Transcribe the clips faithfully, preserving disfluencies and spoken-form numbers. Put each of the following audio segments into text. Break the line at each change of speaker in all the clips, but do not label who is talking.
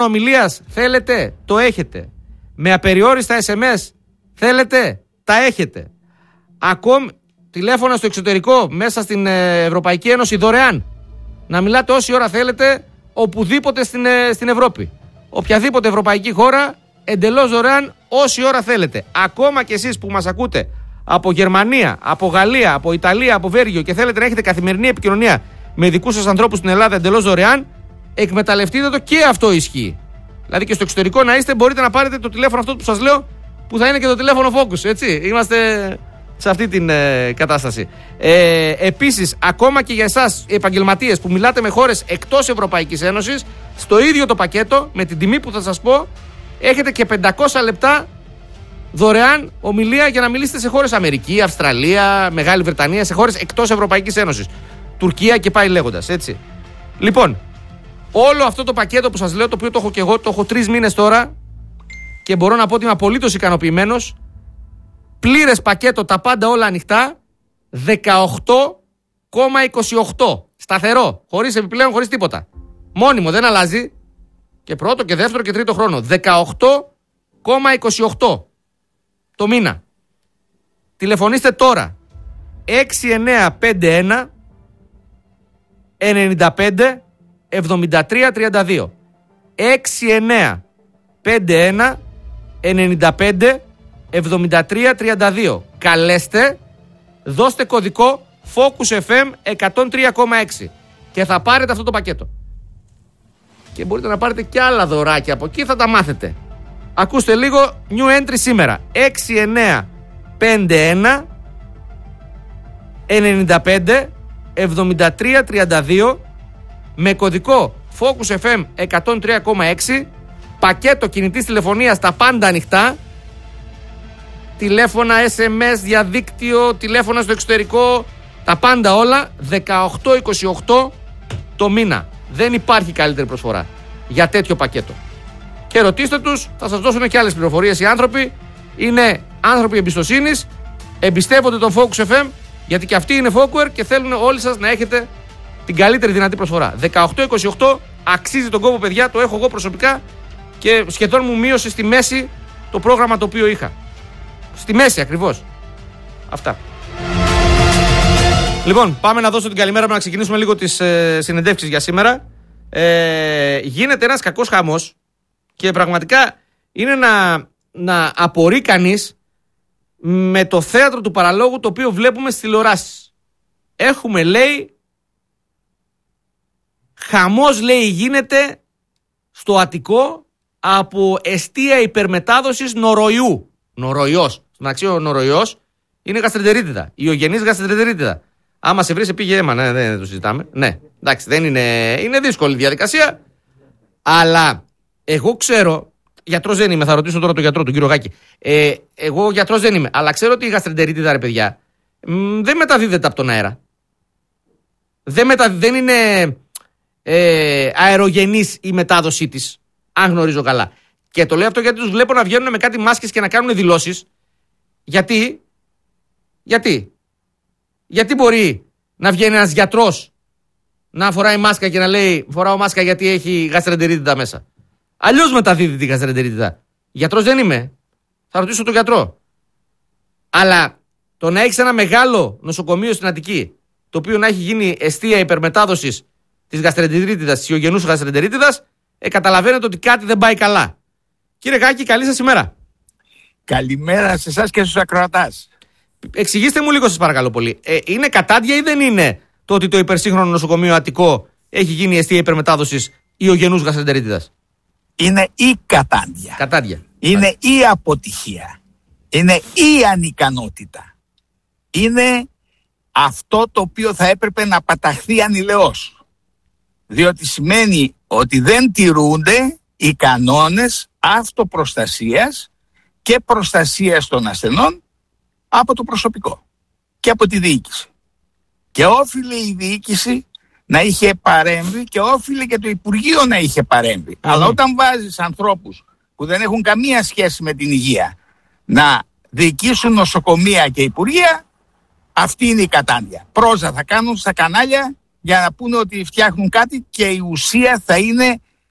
ομιλίας θέλετε, το έχετε. Με απεριόριστα ες εμ ες θέλετε, τα έχετε. Ακόμη τηλέφωνα στο εξωτερικό, μέσα στην Ευρωπαϊκή Ένωση δωρεάν. Να μιλάτε όση ώρα θέλετε, οπουδήποτε στην, στην Ευρώπη. Οποιαδήποτε ευρωπαϊκή χώρα, εντελώς δωρεάν, όση ώρα θέλετε. Ακόμα και εσείς που μας ακούτε από Γερμανία, από Γαλλία, από Ιταλία, από Βέλγιο και θέλετε να έχετε καθημερινή επικοινωνία με δικούς σας ανθρώπους στην Ελλάδα εντελώς δωρεάν, εκμεταλλευτείτε το, και αυτό ισχύει. Δηλαδή και στο εξωτερικό να είστε, μπορείτε να πάρετε το τηλέφωνο αυτό που σας λέω, που θα είναι και το τηλέφωνο Focus, έτσι. Είμαστε σε αυτή την ε, κατάσταση. Ε, επίσης, ακόμα και για εσάς οι επαγγελματίες που μιλάτε με χώρες εκτός Ευρωπαϊκής Ένωσης, στο ίδιο το πακέτο, με την τιμή που θα σας πω, έχετε και πεντακόσια λεπτά δωρεάν ομιλία για να μιλήσετε σε χώρες Αμερική, Αυστραλία, Μεγάλη Βρετανία, σε χώρες εκτός Ευρωπαϊκής Ένωσης. Τουρκία και πάει λέγοντας, έτσι. Λοιπόν, όλο αυτό το πακέτο που σας λέω, το οποίο το έχω και εγώ, το έχω τρεις μήνες τώρα και μπορώ να πω ότι είμαι απολύτως ικανοποιημένος. Πλήρες πακέτο, τα πάντα όλα ανοιχτά, δεκαοκτώ κόμμα είκοσι οκτώ. Σταθερό, χωρίς επιπλέον, χωρίς τίποτα. Μόνιμο, δεν αλλάζει. Και πρώτο και δεύτερο και τρίτο χρόνο. δεκαοκτώ κόμμα είκοσι οκτώ το μήνα. Τηλεφωνήστε τώρα. έξι εννιά πέντε ένα ενενήντα πέντε εβδομήντα τρία τριάντα δύο. έξι εννιά πέντε ένα ενενήντα πέντε εβδομήντα τρία τριάντα δύο. Καλέστε, δώστε κωδικό Focus εφ εμ εκατόν τρία κόμμα έξι και θα πάρετε αυτό το πακέτο. Και μπορείτε να πάρετε και άλλα δωράκια από εκεί, θα τα μάθετε. Ακούστε λίγο, new entry σήμερα. έξι εννιά πέντε ένα ενενήντα πέντε εβδομήντα τρία τριάντα δύο με κωδικό Focus εφ εμ εκατόν τρία κόμμα έξι. Πακέτο κινητής τηλεφωνίας, τα πάντα ανοιχτά. Τηλέφωνα, ες εμ ες, διαδίκτυο, τηλέφωνα στο εξωτερικό, τα πάντα όλα. δεκαοκτώ είκοσι οκτώ το μήνα. Δεν υπάρχει καλύτερη προσφορά για τέτοιο πακέτο. Και ρωτήστε τους, θα σας δώσουν και άλλες πληροφορίες οι άνθρωποι. Είναι άνθρωποι εμπιστοσύνης, εμπιστεύονται τον Focus εφ εμ, γιατί και αυτοί είναι Focus και θέλουν όλοι σας να έχετε την καλύτερη δυνατή προσφορά. δεκαοκτώ είκοσι οκτώ, αξίζει τον κόπο, παιδιά, το έχω εγώ προσωπικά και σχεδόν μου μείωσε στη μέση το πρόγραμμα το οποίο είχα. Στη μέση ακριβώς. Αυτά. Λοιπόν, πάμε να δώσω την καλημέρα μου, να ξεκινήσουμε λίγο τις ε, συνεντεύξεις για σήμερα. Ε, γίνεται ένας κακός χαμός και πραγματικά είναι να, να απορεί κανείς με το θέατρο του παραλόγου το οποίο βλέπουμε στις τηλεοράσεις. Έχουμε, λέει, χαμός, λέει, γίνεται στο Αττικό από εστία υπερμετάδοσης νοροϊού. Νοροϊός. Στην αξία ο νοροϊός είναι γαστρεντερίτιδα. Ιογενής γαστρεντερίτιδα. Άμα σε βρει, σε πήγε αίμα. Ναι, δεν το συζητάμε. Ναι, εντάξει, δεν είναι, είναι δύσκολη διαδικασία. Αλλά εγώ ξέρω, γιατρός δεν είμαι, θα ρωτήσω τώρα τον γιατρό, τον κύριο Γάκη. Ε, εγώ γιατρός δεν είμαι, αλλά ξέρω ότι η γαστρεντερίτιδα, ρε παιδιά, μ, δεν μεταδίδεται από τον αέρα. Δεν, μετα, δεν είναι ε, αερογενής η μετάδοσή της, αν γνωρίζω καλά. Και το λέω αυτό γιατί τους βλέπω να βγαίνουν με κάτι μάσκες και να κάνουν δηλώσεις. Γιατί, γιατί, γιατί μπορεί να βγαίνει ένας γιατρός να φοράει μάσκα και να λέει φοράω μάσκα γιατί έχει γαστρεντερίτιδα μέσα. Αλλιώς μεταδίδει τη γαστρεντερίτιδα. Γιατρός δεν είμαι. Θα ρωτήσω τον γιατρό. Αλλά το να έχεις ένα μεγάλο νοσοκομείο στην Αττική, το οποίο να έχει γίνει εστία υπερμετάδοσης της γαστρεντερίτιδας, της ιογενούς γαστρεντερίτιδας, ε, καταλαβαίνετε ότι κάτι δεν πάει καλά. Κύριε Γάκη, καλή σας ημέρα.
Καλημέρα σε εσάς και στους ακροατάς.
Εξηγήστε μου λίγο, σας παρακαλώ πολύ. Ε, είναι κατάντια ή δεν είναι το ότι το υπερσύγχρονο νοσοκομείο Αττικό έχει γίνει εστία υπερμετάδοσης ιογενούς γαστρεντερίτιδας?
Είναι η κατάντια.
Κατάντια.
Είναι η αποτυχία. Είναι η ανικανότητα. Είναι αυτό το οποίο θα έπρεπε να παταχθεί ανηλαιώς. Διότι σημαίνει ότι δεν τηρούνται οι κανόνες αυτοπροστασίας και προστασίας των ασθενών από το προσωπικό και από τη διοίκηση. Και όφιλε η διοίκηση να είχε παρέμβει και όφιλε και το Υπουργείο να είχε παρέμβει. Mm. Αλλά όταν βάζεις ανθρώπους που δεν έχουν καμία σχέση με την υγεία να διοικήσουν νοσοκομεία και υπουργεία, αυτή είναι η κατάντια. Πρόζα θα κάνουν στα κανάλια για να πούνε ότι φτιάχνουν κάτι και η ουσία θα είναι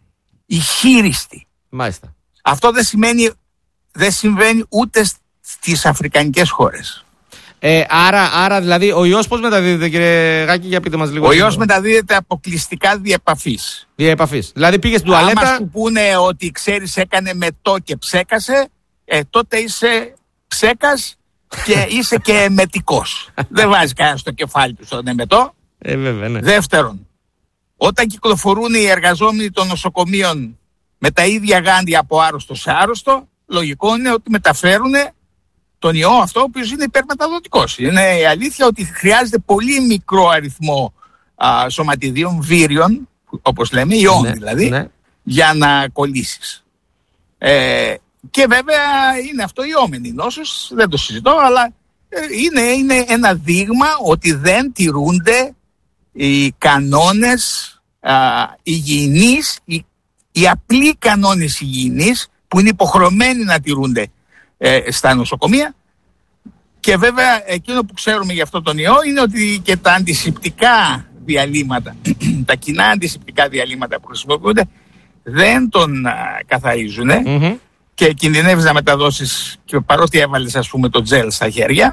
οι χείριστοι.
Μάλιστα.
Αυτό δεν σημαίνει, δεν συμβαίνει ούτε στις αφρικανικές χώρες.
Ε, άρα, άρα δηλαδή ο ιός πώς μεταδίδεται, κύριε Γάκη, για πείτε μας λίγο.
Ο ιός μεταδίδεται αποκλειστικά δια επαφής.
Δια επαφής. Δηλαδή πήγε στην τουαλέτα.
Άμα σου πούνε ότι ξέρεις έκανε μετό και ψέκασε, ε, τότε είσαι ψέκας και είσαι και εμετικός. Δεν βάζει κανένα στο κεφάλι του στον εμετό.
Ε, βέβαια, ναι.
Δεύτερον, όταν κυκλοφορούν οι εργαζόμενοι των νοσοκομείων με τα ίδια γάντια από άρρωστο σε άρρωστο, λογικό είναι ότι μεταφέρουν τον ιό αυτό, ο οποίος είναι υπερμεταδοτικός. Είναι η αλήθεια ότι χρειάζεται πολύ μικρό αριθμό α, σωματιδίων, βίριων, όπως λέμε, ιών ναι, δηλαδή, ναι. για να κολλήσεις. Ε, και βέβαια είναι αυτό ιόμενη νόσος, δεν το συζητώ, αλλά είναι, είναι ένα δείγμα ότι δεν τηρούνται οι κανόνες α, υγιεινής, οι, οι απλοί κανόνες υγιεινής που είναι υποχρεωμένοι να τηρούνται ε, στα νοσοκομεία. Και βέβαια εκείνο που ξέρουμε για αυτό τον ιό είναι ότι και τα αντισηπτικά διαλύματα, τα κοινά αντισηπτικά διαλύματα που χρησιμοποιούνται δεν τον α, καθαρίζουν mm-hmm. και κινδυνεύεις να μεταδώσεις, και παρότι έβαλες ας πούμε το τζέλ στα χέρια.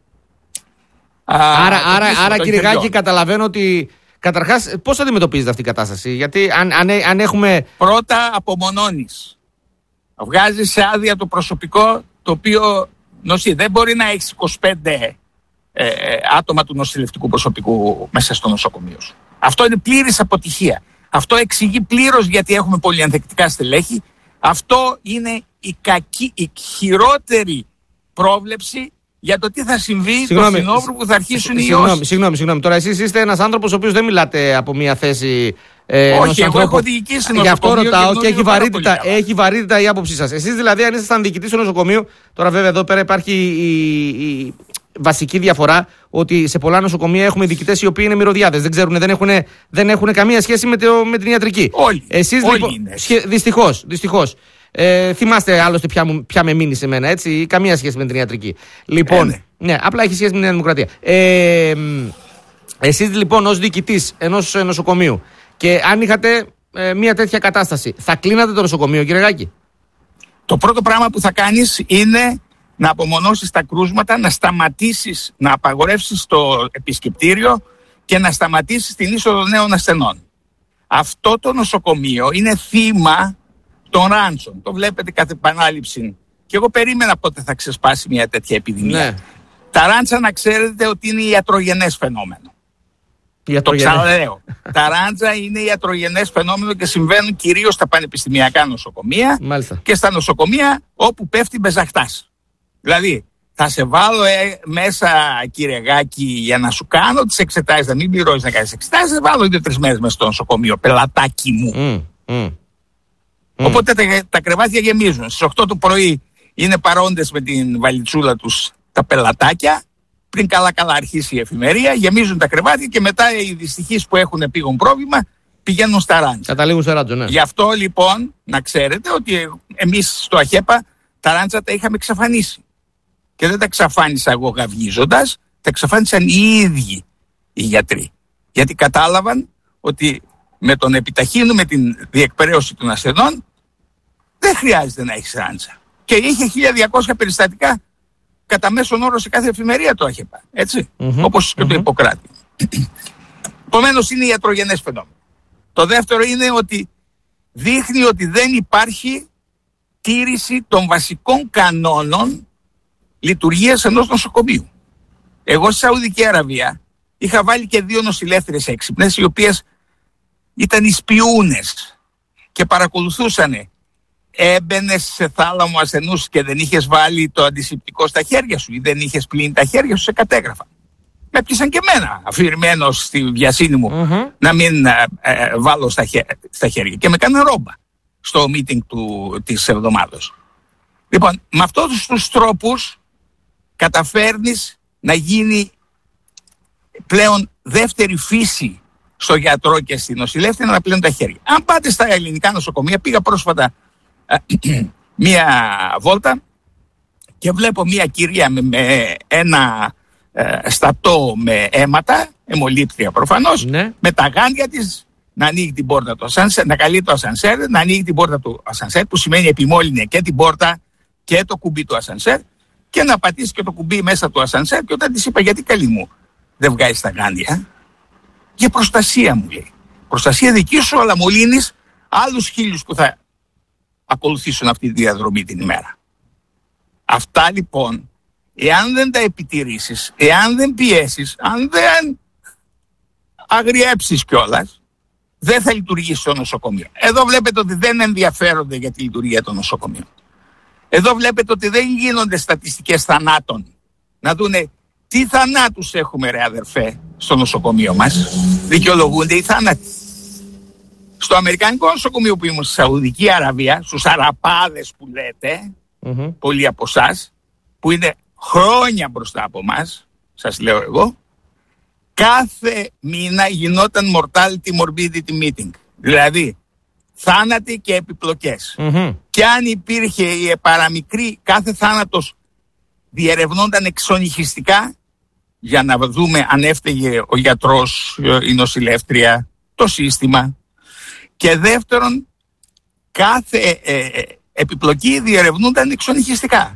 Άρα, α, άρα, άρα κύριε Γάκη, καταλαβαίνω ότι καταρχάς πώς αντιμετωπίζετε αυτή η κατάσταση? Γιατί αν, αν, αν έχουμε...
Πρώτα απομονώνεις. Βγάζεις σε άδεια το προσωπικό το οποίο νοσεί. Δεν μπορεί να έχεις είκοσι πέντε ε, άτομα του νοσηλευτικού προσωπικού μέσα στο νοσοκομείο σου. Αυτό είναι πλήρης αποτυχία. Αυτό εξηγεί πλήρως γιατί έχουμε πολυανθεκτικά στελέχη. Αυτό είναι η, κακή, η χειρότερη πρόβλεψη για το τι θα συμβεί συγγνώμη, το φθινόπωρο που θα αρχίσουν οι ιώσεις.
Συγγνώμη, συγγνώμη. Τώρα εσείς είστε ένας άνθρωπος ο οποίος δεν μιλάτε από μια θέση... Ε,
Όχι, εγώ έχω διοικήσει στο νοσοκομείο.
Γι' αυτό ρωτάω και, και έχει, βαρύτητα, έχει βαρύτητα η άποψή σας. Εσείς δηλαδή, αν ήσασταν διοικητής στο νοσοκομείο, τώρα βέβαια εδώ πέρα υπάρχει η, η βασική διαφορά ότι σε πολλά νοσοκομεία έχουμε διοικητές οι οποίοι είναι μυρωδιάδες. Δεν ξέρουν, δεν έχουν, δεν έχουν καμία σχέση με, το, με την ιατρική.
Όλοι.
Εσείς
όλοι
λοιπόν.
Είναι.
Δυστυχώς, δυστυχώς. Ε, θυμάστε άλλωστε ποια, μου, ποια με μείνει σε μένα, έτσι. Καμία σχέση με την ιατρική. Λοιπόν, ε, ναι. ναι, απλά έχει σχέση με την Νέα Δημοκρατία. Ε, εσείς λοιπόν ως διοικητής ενός νοσοκομείου, και αν είχατε ε, μια τέτοια κατάσταση, θα κλείνατε το νοσοκομείο, κύριε Γάκη?
Το πρώτο πράγμα που θα κάνεις είναι να απομονώσεις τα κρούσματα, να σταματήσεις, να απαγορεύσεις το επισκεπτήριο και να σταματήσεις την είσοδο νέων ασθενών. Αυτό το νοσοκομείο είναι θύμα των ράντσων. Το βλέπετε κάθε επανάληψη. Και εγώ περίμενα πότε θα ξεσπάσει μια τέτοια επιδημία. Ναι. Τα ράντσα, να ξέρετε ότι είναι ιατρογενές φαινόμενο. Το ξαναλέω. Τα ράντζα είναι ιατρογενές φαινόμενο και συμβαίνουν κυρίως στα πανεπιστημιακά νοσοκομεία.
Μάλιστα.
Και στα νοσοκομεία όπου πέφτει μπεζαχτάς. Δηλαδή, θα σε βάλω ε, μέσα, κύριε Γάκη, για να σου κάνω τις εξετάσεις, να μην πληρώσεις να κάνεις εξετάσεις, θα βάλω δύο-τρεις μέρες μέσα στο νοσοκομείο, πελατάκι μου. Mm, mm, Οπότε mm. τα, τα κρεβάτια γεμίζουν. Στις οκτώ το πρωί είναι παρόντες με την βαλιτσούλα τους τα πελατάκια. Πριν καλά-καλά αρχίσει η εφημερία, γεμίζουν τα κρεβάτια και μετά οι δυστυχείς που έχουν επίγον πρόβλημα πηγαίνουν στα ράντζα.
Καταλήγουν σε ράντζο, ναι.
Γι' αυτό λοιπόν να ξέρετε ότι εμείς στο ΑΧΕΠΑ τα ράντζα τα είχαμε εξαφανίσει. Και δεν τα εξαφάνισα εγώ γαυγίζοντας, τα εξαφάνισαν οι ίδιοι οι γιατροί. Γιατί κατάλαβαν ότι με τον επιταχύνουμε την διεκπαιρέωση των ασθενών δεν χρειάζεται να έχεις ράντζα. Και είχε χίλια διακόσια περιστατικά κατά μέσον όρο σε κάθε εφημερία το ΑΧΕΠΑ. Έτσι, mm-hmm, όπως και mm-hmm. το Ιπποκράτη. Επομένως είναι ιατρογενές φαινόμενο. Το δεύτερο είναι ότι δείχνει ότι δεν υπάρχει τήρηση των βασικών κανόνων λειτουργίας ενός νοσοκομείου. Εγώ στη Σαουδική Αραβία είχα βάλει και δύο νοσηλεύτριες έξυπνες, οι οποίες ήταν οι σπιούνες και παρακολουθούσαν. Έμπαινες σε θάλαμο ασθενούς και δεν είχες βάλει το αντισηπτικό στα χέρια σου ή δεν είχες πλύνει τα χέρια σου, σε κατέγραφα. Με πιάσαν και εμένα αφηρημένο στη βιασύνη μου mm-hmm. να μην ε, ε, βάλω στα, χέ, στα χέρια. Και με κάνανε ρόμπα στο meeting του, της εβδομάδος. Λοιπόν, με αυτούς τους τρόπους καταφέρνεις να γίνει πλέον δεύτερη φύση στο γιατρό και στην νοσηλεύτρια να πλένουν τα χέρια. Αν πάτε στα ελληνικά νοσοκομεία, πήγα πρόσφατα μία βόλτα και βλέπω μία κυρία με, με ένα ε, στατό με αίματα, αιμολήπτρια προφανώς, ναι. με τα γάντια της να ανοίγει την πόρτα του ασανσέρ, να καλεί το ασανσέρ, να ανοίγει την πόρτα του ασανσέρ, που σημαίνει επιμόλυνε και την πόρτα και το κουμπί του ασανσέρ, και να πατήσει και το κουμπί μέσα του ασανσέρ. Και όταν της είπα, γιατί καλή μου δεν βγάζεις τα γάντια? Για προστασία, μου λέει. Προστασία δική σου, αλλά μολύνεις άλλους χίλιους που θα ακολουθήσουν αυτή τη διαδρομή την ημέρα. Αυτά λοιπόν, εάν δεν τα επιτηρήσεις, εάν δεν πιέσεις, αν δεν αγριέψεις κιόλας, δεν θα λειτουργήσει το νοσοκομείο. Εδώ βλέπετε ότι δεν ενδιαφέρονται για τη λειτουργία των νοσοκομείων. Εδώ βλέπετε ότι δεν γίνονται στατιστικές θανάτων. Να δούνε τι θανάτους έχουμε, ρε αδερφέ, στο νοσοκομείο μας. Δικαιολογούνται οι θάνατοι. Στο αμερικανικό νοσοκομείο που ήμουν στη Σαουδική Αραβία, στους Αραπάδες που λέτε, mm-hmm. πολλοί από εσάς, που είναι χρόνια μπροστά από εμάς, σας λέω εγώ, κάθε μήνα γινόταν mortality morbidity meeting. Δηλαδή, θάνατοι και επιπλοκές. Mm-hmm. Και αν υπήρχε η παραμικρή, κάθε θάνατος διερευνώνταν εξονυχιστικά για να δούμε αν έφταιγε ο γιατρός, η νοσηλεύτρια, το σύστημα. Και δεύτερον, κάθε ε, επιπλοκή διερευνούνταν εξονυχιστικά.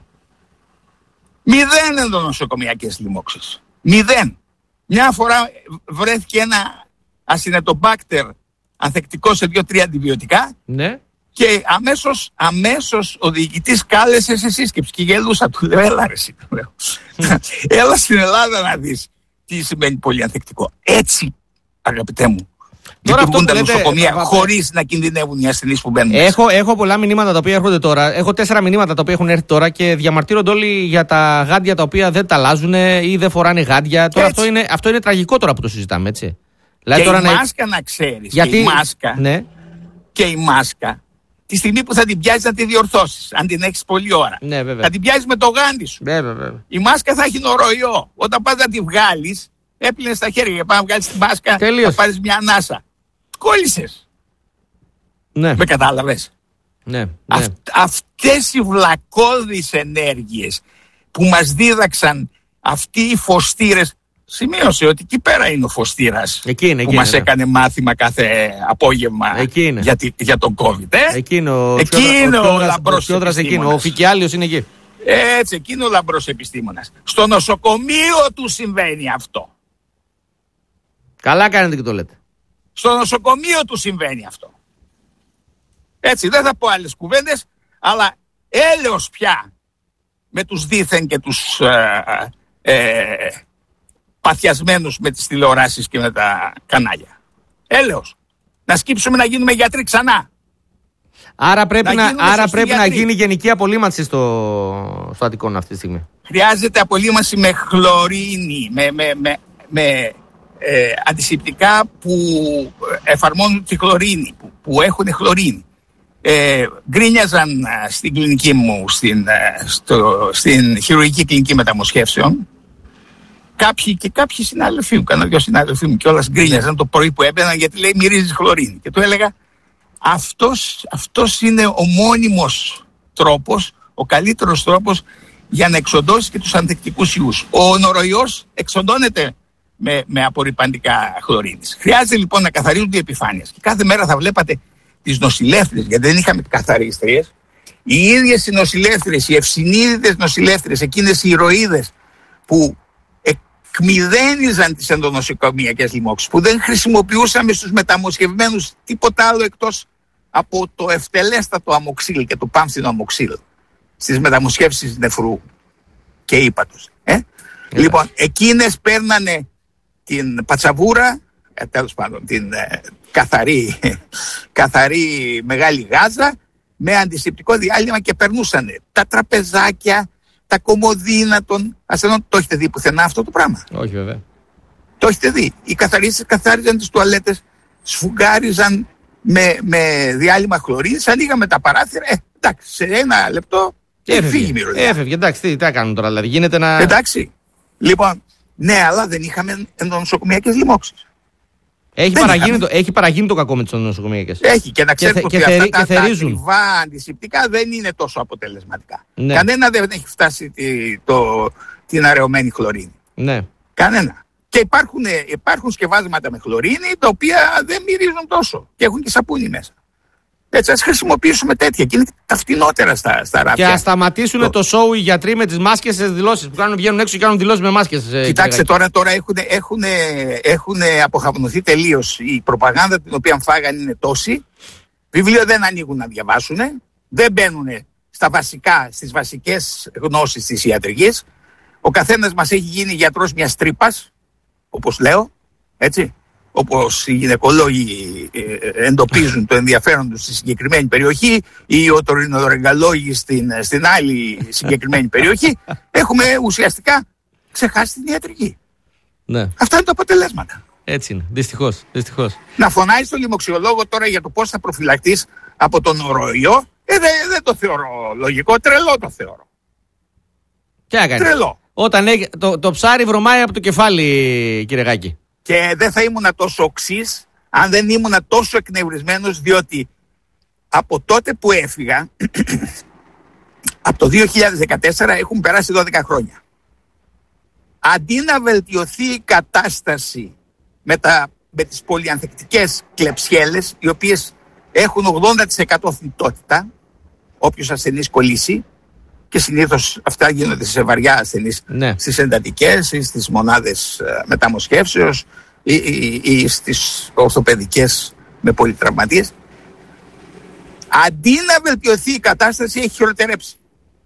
Μηδέν ενδονοσοκομιακές λοιμώξεις. Μηδέν. Μια φορά βρέθηκε ένα ασυνετομπάκτερ ανθεκτικό σε δύο-τρία αντιβιωτικά, ναι. Και αμέσως, αμέσως ο διοικητής κάλεσε σε σύσκεψη και γελούσα. Του λέω, έλα ρε εσύ, του λέω. Έλα στην Ελλάδα να δεις τι σημαίνει πολύ ανθεκτικό. Έτσι, αγαπητέ μου, λειτουργούν τα νοσοκομεία χωρίς να κινδυνεύουν οι ασθενείς που μπαίνουν.
Έχω, έχω πολλά μηνύματα τα οποία έρχονται τώρα. Έχω τέσσερα μηνύματα τα οποία έχουν έρθει τώρα και διαμαρτύρονται όλοι για τα γάντια τα οποία δεν τα αλλάζουν ή δεν φοράνε γάντια. Τώρα αυτό είναι, αυτό είναι τραγικό τώρα που το συζητάμε, έτσι.
Και τώρα η να... μάσκα να ξέρεις. Γιατί... Και η μάσκα. Ναι. Και η μάσκα. Τη στιγμή που θα την πιάσεις να τη διορθώσεις, αν την έχεις πολλή ώρα.
Ναι,
θα την πιάσεις με το γάντι σου.
Βέβαια, βέβαια.
Η μάσκα θα έχει νοροϊό. Όταν πας να τη βγάλεις, έπλυνες τα χέρια για να βγάλεις τη μάσκα. Τελείως. Θα πάρεις μια ανάσα. Κόλλησες.
Ναι.
Με κατάλαβες.
Ναι, ναι.
Αυ, αυτές οι βλακώδεις ενέργειες που μας δίδαξαν αυτοί οι φωστήρες. Σημείωσε ότι εκεί πέρα είναι ο φωστήρας που είναι, μας ναι. έκανε μάθημα κάθε απόγευμα για, τη, για τον COVID. Ε?
Εκείνο,
εκείνο ο, ο, ο λαμπρός
επιστήμονας. Ο Φικιάλιος είναι εκεί.
Έτσι, εκείνο ο λαμπρός επιστήμονας. Στο νοσοκομείο του συμβαίνει αυτό.
Καλά κάνετε και το λέτε.
Στο νοσοκομείο του συμβαίνει αυτό. Έτσι, δεν θα πω άλλες κουβέντες, αλλά έλεος πια με τους δήθεν και τους ε, ε, παθιασμένους με τις τηλεοράσεις και με τα κανάλια. Έλεος. Να σκύψουμε να γίνουμε γιατροί ξανά.
Άρα πρέπει να, να, άρα πρέπει να γίνει γενική απολύμανση στο, στο Αττικόν αυτή τη στιγμή.
Χρειάζεται απολύμανση με χλωρίνη, με, με, με, με ε, αντισηπτικά που εφαρμόζουν τη χλωρίνη, που, που έχουν χλωρίνη. Ε, γκρίνιαζαν στην κλινική μου, στην, στο, στην χειρουργική κλινική μεταμοσχεύσεων. Κάποιοι και κάποιοι συνάδελφοί μου, κανένα δυο συνάδελφοί μου κιόλας γκρίνιαζαν το πρωί που έμπαιναν γιατί λέει μυρίζει χλωρίνη. Και του έλεγα αυτός, αυτός είναι ο μόνιμος τρόπος, ο καλύτερος τρόπος για να εξοντώσει και τους ανθεκτικούς ιούς. Ο νοροϊός εξοντώνεται με, με απορρυπαντικά χλωρίνης. Χρειάζεται λοιπόν να καθαρίζονται οι επιφάνειες. Και κάθε μέρα θα βλέπατε τις νοσηλεύτριες, γιατί δεν είχαμε καθαρίστριες, οι ίδιες οι νοσηλεύτριες, οι ευσυνείδητες νοσηλεύτριες, εκείνες οι ηρωίδες που εκμηδένιζαν τις ενδονοσοκομιακές λοιμώξεις, που δεν χρησιμοποιούσαμε στους μεταμοσχευμένους τίποτα άλλο εκτός από το ευτελέστατο αμοξίλ και το πάμφθινο αμοξίλ στις μεταμοσχεύσεις νεφρού και ύπατος. Ε? Yeah. Λοιπόν, εκείνες παίρνανε την πατσαβούρα, ε, τέλος πάντων την ε, καθαρή, καθαρή μεγάλη γάζα με αντισηπτικό διάλειμμα και περνούσαν τα τραπεζάκια, τα κομμωδίνα των ασθενών. Το έχετε δει πουθενά αυτό το πράγμα?
Όχι βέβαια.
Το έχετε δει? Οι καθαρίστες καθάριζαν τις τουαλέτες, σφουγγάριζαν με, με διάλειμμα χλωρίνης, ανοίγαμε τα παράθυρα, ε, εντάξει, σε ένα λεπτό και φύγει η μυρωδιά.
Έφευγε, εντάξει, τι, τι κάνουν τώρα, δηλαδή γίνεται να...
Εντάξει, λοιπόν, ναι, αλλά δεν είχαμε ενδονοσοκομιακές λοιμώξεις.
Έχει παραγίνει, το, έχει παραγίνει το κακό με τις νοσοκομιακές.
Έχει, και να ξέρετε ότι
και
αυτά τα,
τα
ακριβά αντισηπτικά δεν είναι τόσο αποτελεσματικά. Ναι. Κανένα δεν έχει φτάσει τη, το, την αραιωμένη χλωρίνη.
Ναι.
Κανένα. Και υπάρχουν, υπάρχουν σκευάσματα με χλωρίνη τα οποία δεν μυρίζουν τόσο και έχουν και σαπούνι μέσα. Έτσι, ας χρησιμοποιήσουμε τέτοια και είναι τα φτηνότερα στα, στα ράφια.
Και ας σταματήσουν το, το σοου οι γιατροί με τις μάσκες στις δηλώσεις που κάνουν, βγαίνουν έξω και κάνουν δηλώσεις με μάσκες.
Κοιτάξτε, τώρα, τώρα έχουν, έχουν, έχουν αποχαυνοθεί τελείως. Η προπαγάνδα την οποία φάγανε είναι τόση. Βιβλίο δεν ανοίγουν να διαβάσουν. Δεν μπαίνουν στα βασικά, στις βασικές γνώσεις της ιατρικής. Ο καθένας μας έχει γίνει γιατρός μιας τρύπας, όπως λέω, έτσι. Όπως οι γυναικολόγοι εντοπίζουν το ενδιαφέρον τους στη συγκεκριμένη περιοχή ή οι οτορινοδωρεγκαλόγοι στην, στην άλλη συγκεκριμένη περιοχή, έχουμε ουσιαστικά ξεχάσει την ιατρική.
Ναι.
Αυτά είναι τα αποτελέσματα.
Έτσι είναι. Δυστυχώς. Δυστυχώς.
Να φωνάζει τον λοιμοξιολόγο τώρα για το πώς θα προφυλακτείς από τον οροϊό, ε, δεν δε το θεωρώ λογικό. Τρελό το θεωρώ.
Τι έκανε.
Τρελό.
Όταν έχει, το, το ψάρι βρωμάει από το κεφάλι, κύριε Γάκη.
Και δεν θα ήμουν τόσο οξύς αν δεν ήμουν τόσο εκνευρισμένος, διότι από τότε που έφυγα, από το δύο χιλιάδες δεκατέσσερα έχουν περάσει δώδεκα χρόνια. Αντί να βελτιωθεί η κατάσταση με, τα, με τις πολυανθεκτικές κλεψιέλες, οι οποίες έχουν ογδόντα τοις εκατό θνητότητα, όποιος ασθενής κολλήσει, και συνήθως αυτά γίνονται σε βαριά ασθενείς, ναι. Στις εντατικές ή στις μονάδες μεταμοσχεύσεως ή, ή, ή στις ορθοπαιδικές με πολυτραυματίες. Αντί να βελτιωθεί η κατάσταση, έχει χειροτερέψει.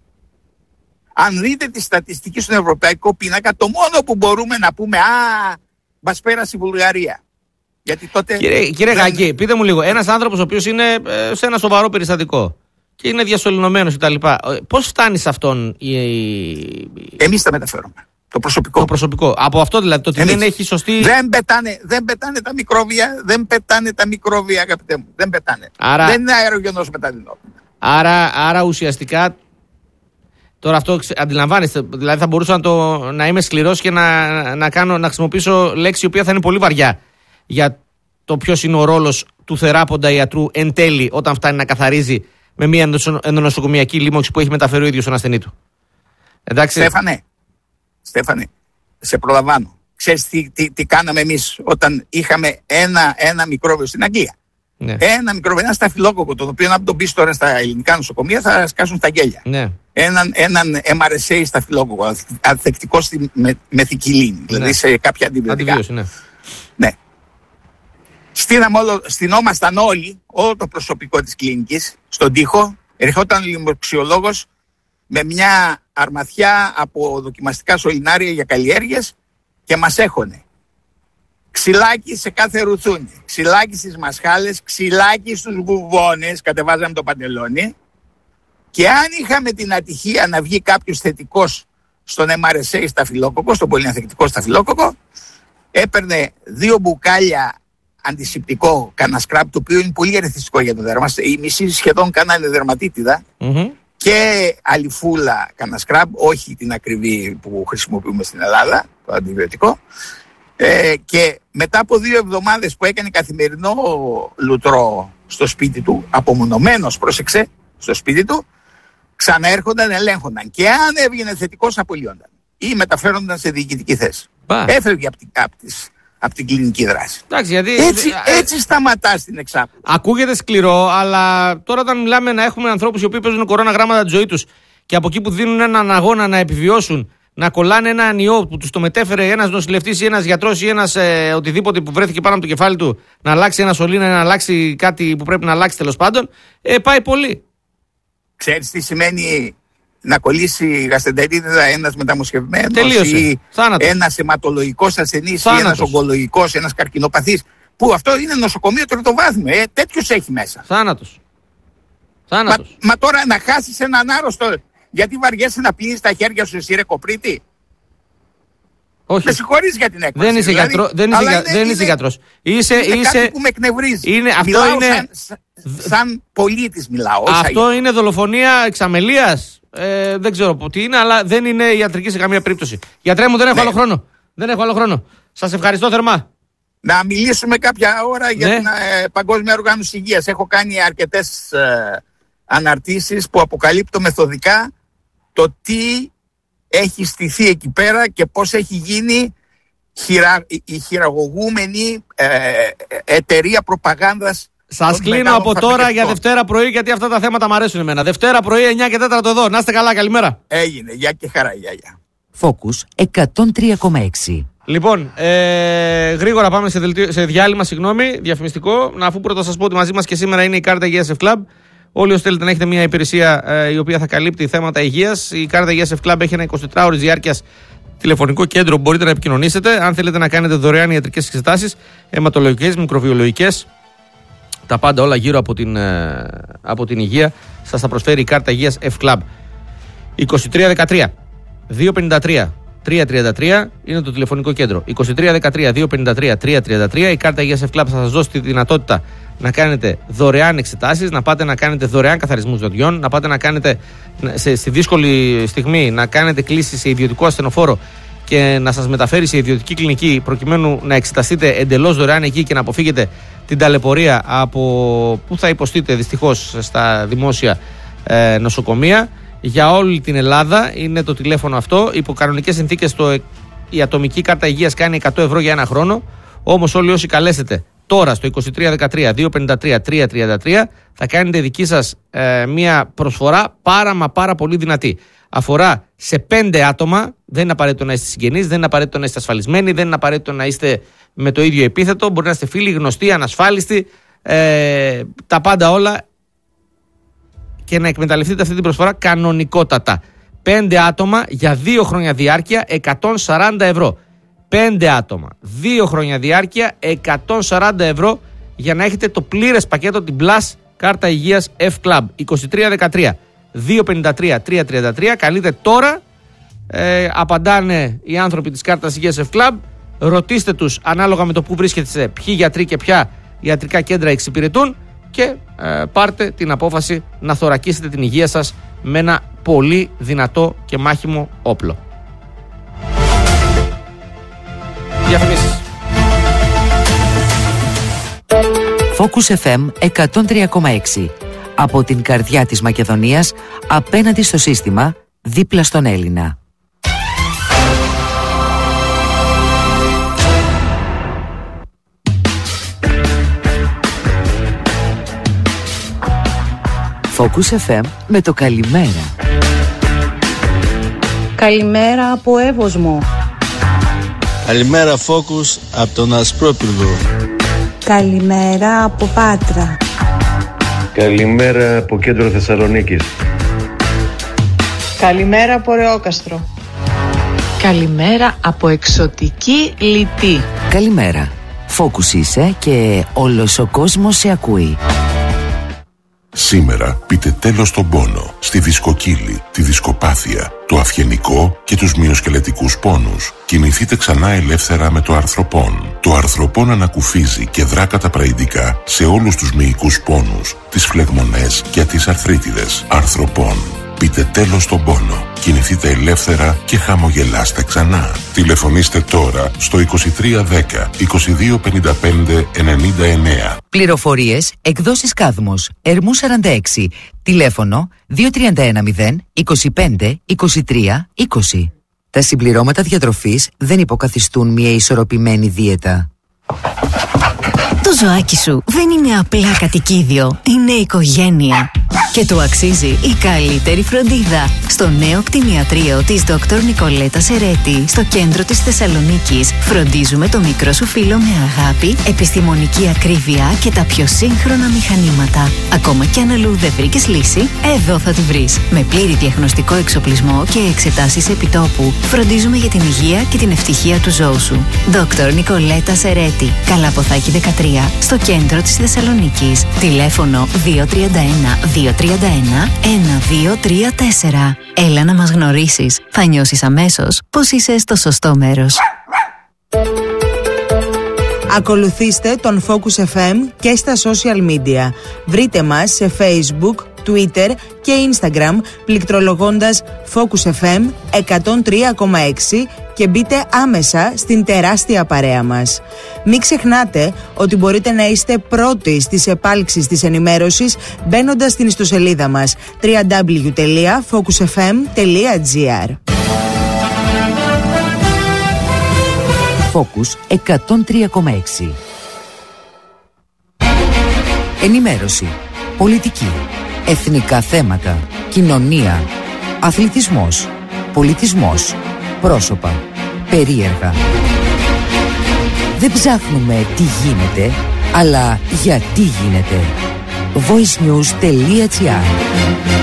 Αν δείτε τη στατιστική στον ευρωπαϊκό πίνακα, το μόνο που μπορούμε να πούμε, α, μας πέρασε η Βουλγαρία. Γιατί τότε
κύριε κύριε δεν... Γάκη, πείτε μου λίγο, ένας άνθρωπος ο οποίος είναι ε, σε ένα σοβαρό περιστατικό και είναι διασωληνωμένος κτλ. Πώς φτάνει σε αυτόν η...
Εμείς τα μεταφέρουμε. Το προσωπικό.
Το προσωπικό. Από αυτό δηλαδή, το ότι
Εμείς.
δεν έχει σωστή...
Δεν πετάνε, δεν πετάνε τα μικρόβια, δεν πετάνε τα μικρόβια, αγαπητέ μου. Δεν πετάνε.
Άρα...
Δεν είναι αερογενός μεταδεινόμενο.
Άρα, άρα ουσιαστικά, τώρα αυτό αντιλαμβάνεστε, δηλαδή θα μπορούσα να, το, να είμαι σκληρός και να, να, κάνω, να χρησιμοποιήσω λέξη η οποία θα είναι πολύ βαριά για το ποιος είναι ο ρόλος του θεράποντα ιατρού εν τέλει όταν φτάνει να καθαρίζει με μια ενδονοσοκομιακή λίμωξη που έχει μεταφέρει ο ίδιος στον ασθενή του. Εντάξει.
Στέφανε, Στέφανε, σε προλαμβάνω. Ξέρεις τι, τι, τι κάναμε εμείς όταν είχαμε ένα, ένα μικρόβιο στην Αγγλία. Ναι. Ένα μικρόβιο, ένα σταφυλόκοκο, τον οποίο αν τον πεις τώρα στα ελληνικά νοσοκομεία θα σκάσουν στα γέλια. Ναι. Έναν, έναν εμ αρ ες έι σταφυλόκοκο, ανθεκτικό στη με, μεθικυλίνη, ναι. Δηλαδή σε κάποια αντιβιωτικά.
Αντιβίωση, ναι.
Ναι. Στηνόμασταν όλοι, όλο το προσωπικό της κλινικής, στον τοίχο, ερχόταν ο λοιμοξιολόγος με μια αρμαθιά από δοκιμαστικά σωληνάρια για καλλιέργειες και μας έχωνε. Ξυλάκι σε κάθε ρουθούνι, ξυλάκι στις μασχάλες, ξυλάκι στους βουβόνες, κατεβάζαμε το παντελόνι, και αν είχαμε την ατυχία να βγει κάποιος θετικός στον εμ αρ ες έι σταφυλόκοκο, στον πολυανθεκτικό σταφυλόκοκο, έπαιρνε δύο μπουκάλια αντισηπτικό κανασκράπ, το οποίο είναι πολύ ερεθιστικό για το δέρμα. Οι μισοί σχεδόν κάνανε δερματίτιδα, mm-hmm. και αλιφούλα κανασκράπ, όχι την ακριβή που χρησιμοποιούμε στην Ελλάδα, το αντιβιωτικό. Ε, και μετά από δύο εβδομάδες που έκανε καθημερινό λουτρό στο σπίτι του, απομονωμένος, πρόσεξε, στο σπίτι του, ξαναέρχονταν, ελέγχονταν. Και αν έβγαινε θετικός, απολύονταν ή μεταφέρονταν σε διοικητική θέση. Πα. Έφευγε από την, από, τις, από την κλινική δράση.
Εντάξει, γιατί...
έτσι, έτσι σταματάς την εξάπλωση.
Ακούγεται σκληρό, αλλά τώρα όταν μιλάμε να έχουμε ανθρώπους οι οποίοι παίζουν κορώνα γράμματα τη ζωή τους και από εκεί που δίνουν έναν αγώνα να επιβιώσουν, να κολλάνε ένα ιό που τους το μετέφερε ένας νοσηλευτής ή ένας γιατρός ή ένας ε, οτιδήποτε που βρέθηκε πάνω από το κεφάλι του, να αλλάξει ένα σωλήνα, να αλλάξει κάτι που πρέπει να αλλάξει τέλος πάντων, ε, πάει πολύ.
Ξέρεις τι σημαίνει να κολλήσει γαστρεντερίτιδα ένας μεταμοσχευμένος?
Τελείωσε.
Ή
Θάνατος.
ένας αιματολογικός ασθενής ή ένας ογκολογικός, ένας καρκινοπαθής, που αυτό είναι νοσοκομείο τριτοβάθμιο, ε, τέτοιους έχει μέσα.
Θάνατος. Θάνατος.
Μα, μα τώρα να χάσεις έναν άρρωστο, γιατί βαριέσαι να πλύνεις τα χέρια σου εσύ, ρε κοπρίτη?
Όχι.
Με συγχωρείς για την έκφραση.
Δεν είσαι, δηλαδή, γιατρό, δεν είσαι, είναι, δεν είσαι είναι, γιατρός. Είσαι,
είναι
είσαι,
κάτι που με εκνευρίζει.
Είναι, αυτό
μιλάω
είναι...
σαν, σαν, σαν πολίτης μιλάω.
Αυτό
όσα
είναι δολοφονία εξαμελίας. Ε, δεν ξέρω τι είναι, αλλά δεν είναι ιατρική σε καμία περίπτωση. Γιατρέ μου, δεν έχω ναι. άλλο χρόνο. Δεν έχω άλλο χρόνο. Σας ευχαριστώ θερμά.
Να μιλήσουμε κάποια ώρα για ναι. την ε, Παγκόσμια Οργάνωση Υγείας. Έχω κάνει αρκετές ε, αναρτήσεις που αποκαλύπτω μεθοδικά το τι έχει στηθεί εκεί πέρα και πώς έχει γίνει χειρα, η χειραγωγούμενη ε, εταιρεία προπαγάνδας.
Σας κλείνω από τώρα για Δευτέρα πρωί, γιατί αυτά τα θέματα μου αρέσουν εμένα. Δευτέρα πρωί εννιά και τέσσερα εδώ. Να είστε καλά, καλημέρα.
Έγινε, γεια και χαρά, γεια, γεια.
Focus εκατόν τρία κόμμα έξι.
Λοιπόν, ε, γρήγορα πάμε σε, δελτίο, σε διάλειμμα, συγγνώμη, διαφημιστικό. Να, αφού πρώτα σας πω ότι μαζί μας και σήμερα είναι η κάρτα υγείας F-Club. Όλοι όσοι θέλετε να έχετε μια υπηρεσία ε, η οποία θα καλύπτει θέματα υγείας, η κάρτα υγείας F-Club έχει ένα εικοσιτετράωρης διάρκειας τηλεφωνικό κέντρο που μπορείτε να επικοινωνήσετε. Αν θέλετε να κάνετε δωρεάν ιατρικές εξετάσεις, αιματολογικές, μικροβιολογικές, τα πάντα όλα γύρω από την, ε, από την υγεία, σας θα προσφέρει η κάρτα υγείας F-Club. είκοσι τρία δεκατρία δύο πενήντα τρία τρία τριάντα τρία είναι το τηλεφωνικό κέντρο. είκοσι τρία δεκατρία δύο πενήντα τρία τρία τριάντα τρία. Η κάρτα υγείας F-Club θα σας δώσει τη δυνατότητα να κάνετε δωρεάν εξετάσεις, να πάτε να κάνετε δωρεάν καθαρισμούς δοντιών, να πάτε να κάνετε σε, στη δύσκολη στιγμή να κάνετε κλήσεις σε ιδιωτικό ασθενοφόρο και να σας μεταφέρει σε ιδιωτική κλινική προκειμένου να εξεταστείτε εντελώς δωρεάν εκεί και να αποφύγετε την ταλαιπωρία από που θα υποστείτε δυστυχώς στα δημόσια ε, νοσοκομεία. Για όλη την Ελλάδα είναι το τηλέφωνο αυτό. Υπό κανονικές συνθήκες το, η ατομική κάρτα υγείας κάνει εκατό ευρώ για ένα χρόνο. Όμως όλοι όσοι καλέσετε τώρα στο είκοσι τρία δεκατρία δύο πενήντα τρία τρία τριάντα τρία θα κάνετε δική σας ε, μια προσφορά πάρα μα πάρα πολύ δυνατή. Αφορά σε πέντε άτομα, δεν είναι απαραίτητο να είστε συγγενείς, δεν είναι απαραίτητο να είστε ασφαλισμένοι, δεν είναι απαραίτητο να είστε με το ίδιο επίθετο, μπορεί να είστε φίλοι, γνωστοί, ανασφάλιστοι, ε, τα πάντα όλα και να εκμεταλλευτείτε αυτή την προσφορά κανονικότατα. Πέντε άτομα για δύο χρόνια διάρκεια, εκατόν σαράντα ευρώ. Πέντε άτομα, δύο χρόνια διάρκεια, εκατόν σαράντα ευρώ για να έχετε το πλήρες πακέτο, την Plus κάρτα υγείας F-Club. είκοσι τρία δεκατρία δύο πενήντα τρία τρία τριάντα τρία. Καλείτε τώρα, ε, απαντάνε οι άνθρωποι της κάρτας υγείας F-Club. Ρωτήστε τους ανάλογα με το που βρίσκεται, ποιοι γιατροί και ποια ιατρικά κέντρα εξυπηρετούν και ε, πάρτε την απόφαση να θωρακίσετε την υγεία σας με ένα πολύ δυνατό και μάχημο όπλο. Διαφημίσεις.
Focus εφ εμ εκατόν τρία κόμμα έξι. Από την καρδιά της Μακεδονίας, απέναντι στο σύστημα, δίπλα στον Έλληνα. Focus εφ εμ με το καλημέρα.
Καλημέρα από Εύωσμο.
Καλημέρα Focus από τον Ασπρόπυργο.
Καλημέρα από Πάτρα.
Καλημέρα από κέντρο Θεσσαλονίκης.
Καλημέρα από Ρεόκαστρο.
Καλημέρα από εξωτική Λιτή.
Καλημέρα. Focus είσαι και όλος ο κόσμος σε ακούει.
Σήμερα πείτε τέλος στον πόνο, στη δισκοκύλη, τη δισκοπάθεια, το αυγενικό και τους μυοσκελετικούς πόνους. Κινηθείτε ξανά ελεύθερα με το αρθροπόν. Το αρθροπόν ανακουφίζει και δρά καταπραγητικά σε όλους τους μυϊκούς πόνους, τις φλεγμονές και τις αρθρίτιδες. Αρθροπόν. Πείτε τέλος στον πόνο. Κινηθείτε ελεύθερα και χαμογελάστε ξανά. Τηλεφωνήστε τώρα στο είκοσι τρία δέκα είκοσι δύο πενήντα πέντε ενενήντα εννέα.
Πληροφορίες, εκδόσεις Κάδμος, Ερμού σαράντα έξι. Τηλέφωνο δύο τρία ένα μηδέν είκοσι πέντε είκοσι τρία είκοσι. Τα συμπληρώματα διατροφής δεν υποκαθιστούν μια ισορροπημένη δίαιτα.
Το ζωάκι σου δεν είναι απλά κατοικίδιο, είναι οικογένεια. Και του αξίζει η καλύτερη φροντίδα. Στο νέο κτηνιατρίο της Δόκτωρ Νικολέτα Σερέτη, στο κέντρο της Θεσσαλονίκης, φροντίζουμε το μικρό σου φίλο με αγάπη, επιστημονική ακρίβεια και τα πιο σύγχρονα μηχανήματα. Ακόμα κι αν αλλού δεν βρήκες λύση, εδώ θα τη βρεις. Με πλήρη διαγνωστικό εξοπλισμό και εξετάσεις επιτόπου, φροντίζουμε για την υγεία και την ευτυχία του ζώου σου. Δόκτωρ Νικολέτα Σερέτη, Καλαποθάκη δεκατρία, στο κέντρο της Θεσσαλονίκης. Τηλέφωνο δύο τρία ένα δύο τρία ένα ένα δύο τρία τέσσερα. Έλα να μας γνωρίσεις. Θα νιώσεις αμέσως πως είσαι στο σωστό μέρος.
Ακολουθήστε τον Focus εφ εμ και στα social media. Βρείτε μας σε Facebook, Twitter και Instagram πληκτρολογώντας Focus εφ εμ εκατόν τρία κόμμα έξι και μπείτε άμεσα στην τεράστια παρέα μας. Μην ξεχνάτε ότι μπορείτε να είστε πρώτοι στις επάλξεις της ενημέρωσης μπαίνοντας στην ιστοσελίδα μας double-u double-u double-u τελεία focus f m τελεία g r.
Focus εκατόν τρία κόμμα έξι. Ενημέρωση, πολιτική, εθνικά θέματα, κοινωνία, αθλητισμός, πολιτισμός, πρόσωπα, περίεργα. Δεν ψάχνουμε τι γίνεται, αλλά γιατί γίνεται. voice news τελεία gr